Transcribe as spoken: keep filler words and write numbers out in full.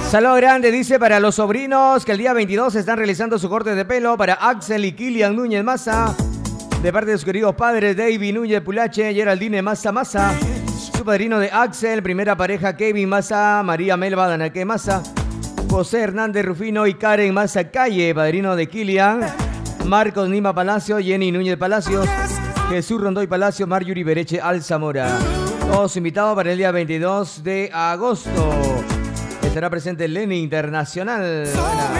Saludo grande, dice, para los sobrinos que el día veintidós están realizando su corte de pelo. Para Axel y Kilian Núñez Maza, de parte de sus queridos padres David Núñez Pulache, Geraldine Maza Maza. Su padrino de Axel, primera pareja Kevin Maza, María Melba Danaque Maza, José Hernández Rufino y Karen Maza Calle, padrino de Kilian, Marcos Nima Palacio, Jenny Núñez Palacios, Jesús Rondoy Palacio, Marjorie Bereche Alzamora. Todos invitados para el día veintidós de agosto. Estará presente Lenny Internacional. Buena.